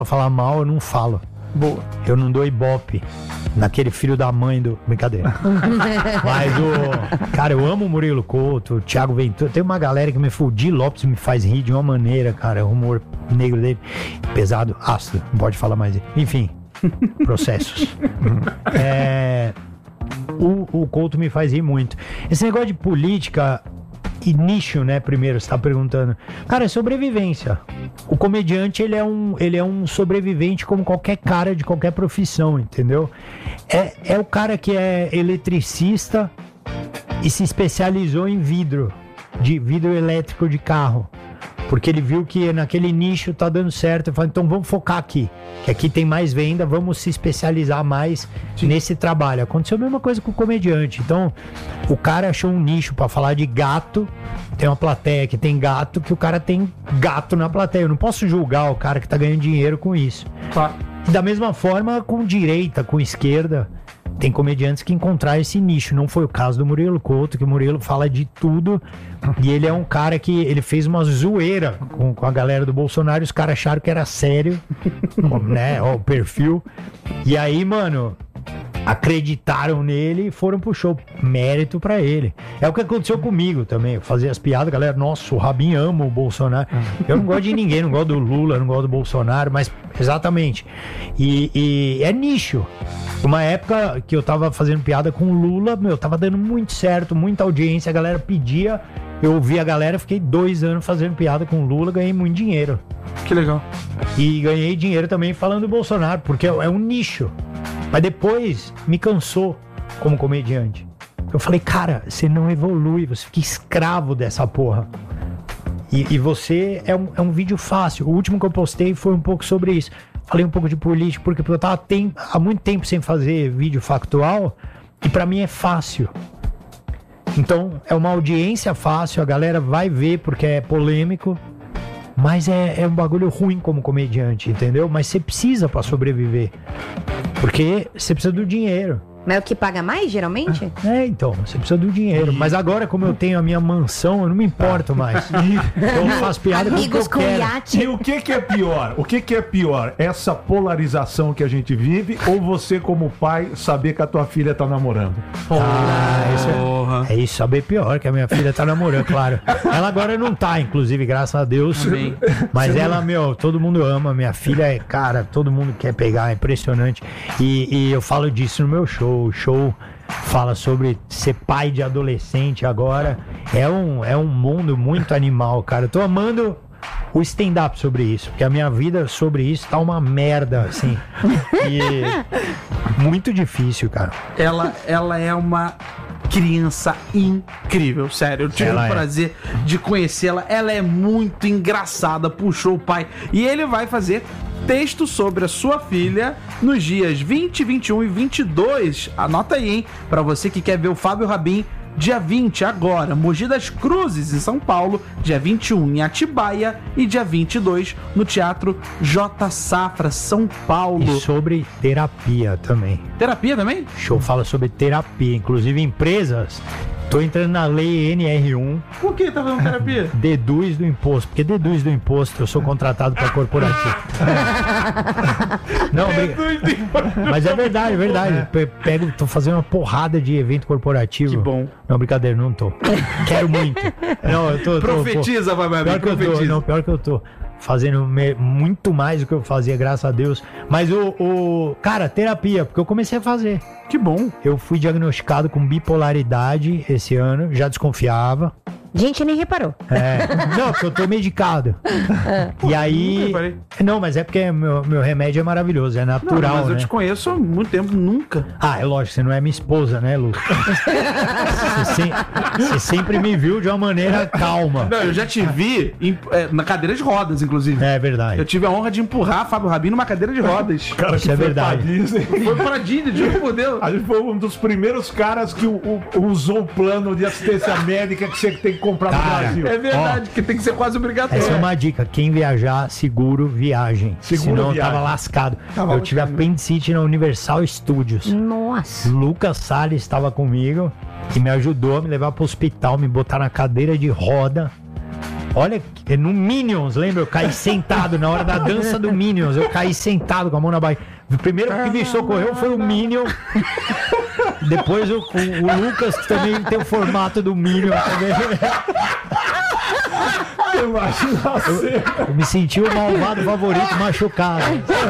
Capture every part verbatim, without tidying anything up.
falar mal, eu não falo. Boa. Eu não dou ibope naquele filho da mãe do... Brincadeira. Mas o... Cara, eu amo o Murilo Couto, o Thiago Ventura. Tem uma galera que me fudi, Lopes me faz rir de uma maneira, cara. O humor negro dele, pesado, ácido. Não pode falar mais. Enfim, processos. é... o, o Couto me faz rir muito. Esse negócio de política... E nicho, né, primeiro, você tá perguntando. Cara, é sobrevivência. O comediante, ele é um, ele é um sobrevivente como qualquer cara de qualquer profissão, entendeu? É, é o cara que é eletricista e se especializou em vidro, de vidro elétrico de carro. Porque ele viu que naquele nicho tá dando certo. Ele falou, então vamos focar aqui. Que aqui tem mais venda, vamos se especializar mais Sim. nesse trabalho. Aconteceu a mesma coisa com o comediante. Então, o cara achou um nicho pra falar de gato. Tem uma plateia que tem gato, que o cara tem gato na plateia. Eu não posso julgar o cara que tá ganhando dinheiro com isso. Tá. E da mesma forma, com direita, com esquerda, tem comediantes que encontraram esse nicho. Não foi o caso do Murilo Couto, que o Murilo fala de tudo. E ele é um cara que ele fez uma zoeira com, com a galera do Bolsonaro. E os caras acharam que era sério, né? Ó, o perfil. E aí, mano, acreditaram nele e foram pro show. Mérito pra ele. É o que aconteceu comigo também. Eu fazia as piadas, galera, nossa, o Rabin ama o Bolsonaro. Eu não gosto de ninguém, não gosto do Lula, não gosto do Bolsonaro, mas exatamente. E, e é nicho. Uma época que eu tava fazendo piada com o Lula, meu, tava dando muito certo, muita audiência, a galera pedia, eu ouvi a galera, fiquei dois anos fazendo piada com o Lula, ganhei muito dinheiro. Que legal. E ganhei dinheiro também falando do Bolsonaro, porque é um nicho. Mas depois me cansou como comediante. Eu falei, cara, você não evolui, você fica escravo dessa porra. E, e você é um, é um vídeo fácil. O último que eu postei foi um pouco sobre isso. Falei um pouco de política, porque eu tava tem, há muito tempo sem fazer vídeo factual, e pra mim é fácil. Então, é uma audiência fácil, a galera vai ver porque é polêmico, mas é, é um bagulho ruim como comediante, entendeu? Mas você precisa pra sobreviver, porque você precisa do dinheiro. Mas é o que paga mais, geralmente? É, então, você precisa do dinheiro. Mas agora, como eu tenho a minha mansão, eu não me importo mais. Eu faço piada com o que eu quero. Iate. E o que que é pior? O que que é pior? Essa polarização que a gente vive ou você, como pai, saber que a tua filha tá namorando? Ah, isso é, é isso, saber pior, que a minha filha tá namorando, claro. Ela agora não tá, inclusive, graças a Deus. Amém. Mas ela, meu, todo mundo ama. Minha filha é, cara, todo mundo quer pegar, é impressionante. E, e eu falo disso no meu show. O show fala sobre ser pai de adolescente agora. É um, é um mundo muito animal, cara. Eu tô amando o stand-up sobre isso, porque a minha vida sobre isso tá uma merda, assim. E muito difícil, cara. Ela, ela é uma criança incrível, sério. Eu tive ela o prazer é. de conhecê-la. Ela é muito engraçada, puxou o pai. E ele vai fazer texto sobre a sua filha nos dias vinte, vinte e um e vinte e dois. Anota aí, hein? Pra você que quer ver o Fábio Rabin, dia vinte, agora, Mogi das Cruzes, em São Paulo. Dia vinte e um, em Atibaia. E dia vinte e dois, no Teatro J. Safra, São Paulo. E sobre terapia também. Terapia também? O show fala sobre terapia. Inclusive, empresas... Tô entrando na lei N R um. Por que tá fazendo terapia? Deduz do imposto. Porque deduz do imposto, eu sou contratado para corporativo. Não, brinca... Mas é verdade, é verdade. Pego, tô fazendo uma porrada de evento corporativo. Que bom. Não, brincadeira, não tô. Quero muito. Não, eu tô. Profetiza, vai, vai, pior que eu tô. Não, pior que eu tô. Fazendo me, muito mais do que eu fazia, graças a Deus. Mas o, o... Cara, terapia, porque eu comecei a fazer. Que bom. Eu fui diagnosticado com bipolaridade esse ano, já desconfiava. Gente, nem reparou. É. Não, porque eu tô medicado. E aí... Não, mas é porque meu, meu remédio é maravilhoso, é natural, não, mas né? Eu te conheço há muito tempo, nunca. Ah, é lógico, você não é minha esposa, né, Lu? Você, se, você sempre me viu de uma maneira calma. Não, eu já te vi em, é, na cadeira de rodas, inclusive. É verdade. Eu tive a honra de empurrar Fábio Rabin numa cadeira de rodas. Cara, isso é verdade. Foi para Disney, juro por Deus. A gente foi um dos primeiros caras que o, o, usou o plano de assistência médica que você tem que comprar no Cara, Brasil. É verdade, ó, que tem que ser quase obrigatório. Essa é uma dica. Quem viajar, seguro viagem. Seguro Senão viagem. tava lascado. Tava eu tive apendicite na Universal Studios. Nossa. Lucas Salles estava comigo e me ajudou a me levar pro hospital, me botar na cadeira de roda. Olha, no Minions, lembra? Eu caí sentado na hora da dança do Minions. Eu caí sentado com a mão na barriga. O primeiro que me socorreu foi o Minion. Depois o, o, o Lucas, que também tem o formato do Minion também. Imagina você. Eu, eu me senti o malvado favorito machucado.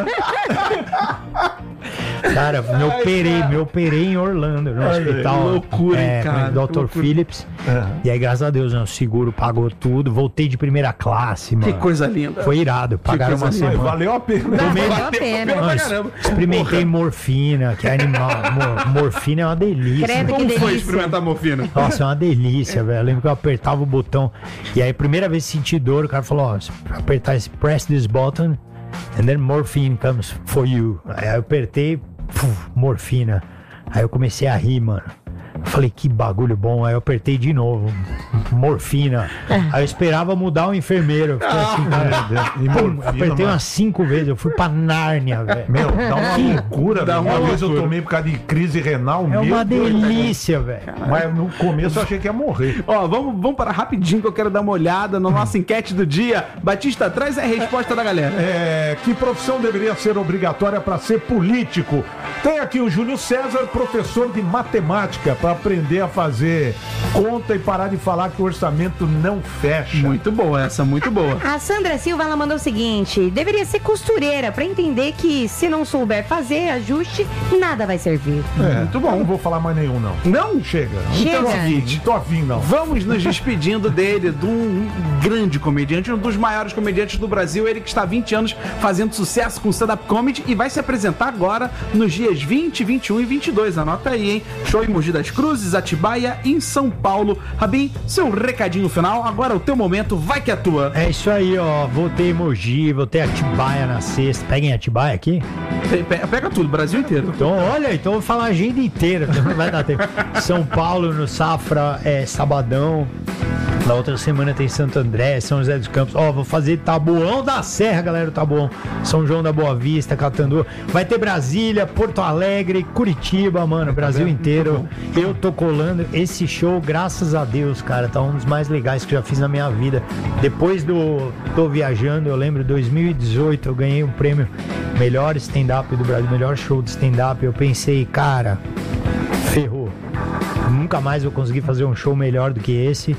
Cara, me operei, me operei em Orlando, no Ai, hospital. loucura, é, hein, cara, doutor loucura. Phillips. É. E aí, graças a Deus, né, o seguro pagou tudo. Voltei de primeira classe, mano. Que coisa linda. Foi irado. Pagaram coisa uma linda. Mas semana. valeu a pena. Tomei- Valeu a pena. pra Não, caramba. experimentei morfina, que é animal. Mor- morfina é uma delícia. Credo, né? que Como foi delícia. experimentar morfina? Nossa, é uma delícia, velho. Eu lembro que eu apertava o botão. E aí, primeira vez que senti dor, o cara falou: ó, pra apertar esse, press this button, and then morphine comes for you. Aí eu apertei, puf, morfina. Aí eu comecei a rir, mano. Eu falei, que bagulho bom. Aí eu apertei de novo, morfina. Aí eu esperava mudar o enfermeiro. Eu fiquei assim, cara. E Pum, morfina, apertei mano. umas cinco vezes. Eu fui pra Nárnia, velho. Meu, dá uma loucura, Dá velho. uma Uma vez eu loucura. tomei por causa de crise renal. É meu uma Deus, delícia, velho. Mas no começo eu achei que ia morrer. Ó, vamos, vamos parar rapidinho que eu quero dar uma olhada na nossa enquete do dia. Batista, traz a resposta da galera. É, que profissão deveria ser obrigatória para ser político? Tem aqui o Júlio César, professor de matemática, para aprender a fazer conta e parar de falar que o orçamento não fecha. Muito boa essa, muito boa. A Sandra Silva, ela mandou o seguinte: deveria ser costureira pra entender que se não souber fazer ajuste, nada vai servir. É, Muito bom. Não vou falar mais nenhum, não. Não? Chega. Chega. Não tô afim, não tô afim, não. Vamos nos despedindo dele, de um grande comediante, um dos maiores comediantes do Brasil, ele que está há vinte anos fazendo sucesso com stand-up comedy e vai se apresentar agora nos dias vinte, vinte e um e vinte e dois. Anota aí, hein? Show em Mogi das Cruzes, Atibaia, em São Paulo. Rabin, seu recadinho final, agora é o teu momento, vai que é tua. É isso aí, ó. Voltei em Mogi, voltei a Atibaia na sexta. Peguem Atibaia aqui? Pe- pe- Pega tudo, Brasil inteiro. Então, olha, então eu vou falar a agenda inteira, então não vai dar tempo. São Paulo, no Safra, é sabadão. Na outra semana tem Santo André, São José dos Campos. Ó, vou fazer Taboão da Serra, galera do Taboão. São João da Boa Vista, Catandu. Vai ter Brasília, Porto Alegre, Curitiba, mano, Brasil inteiro. Eu tô colando esse show, graças a Deus, cara. Tá um dos mais legais que eu já fiz na minha vida. Depois do Tô Viajando, eu lembro, dois mil e dezoito, eu ganhei um prêmio melhor stand-up do Brasil, melhor show de stand-up. Eu pensei, cara, ferrou. Nunca mais vou conseguir fazer um show melhor do que esse.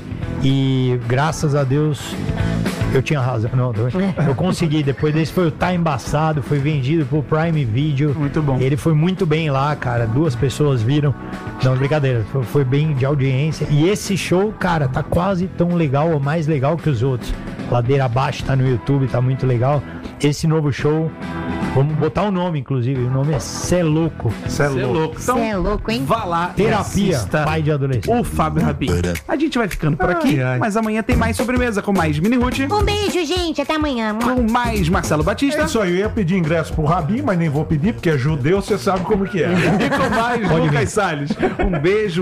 E graças a Deus eu tinha razão. Não, eu consegui. Depois desse foi o Tá Embaçado, foi vendido pro Prime Video. Muito bom. Ele foi muito bem lá, cara. Duas pessoas viram. Não, brincadeira. Foi, foi bem de audiência. E esse show, cara, tá quase tão legal ou mais legal que os outros. Ladeira Abaixo tá no YouTube, tá muito legal. Esse novo show, vamos botar o nome, inclusive. O nome é Cê Louco. Cê é Cê é louco. louco. Então, Cê é louco, hein? vá lá e Terapia, assista pai de adolescente. o Fábio Rabin. A gente vai ficando por aqui, Ai, ai. mas amanhã tem mais sobremesa com mais Mini Ruth, Um beijo, gente. Até amanhã. com mais Marcelo Batista É isso aí, eu ia pedir ingresso pro Rabin, mas nem vou pedir, porque é judeu, você sabe como que é. e com mais Pode Lucas vir. Salles. Um beijo.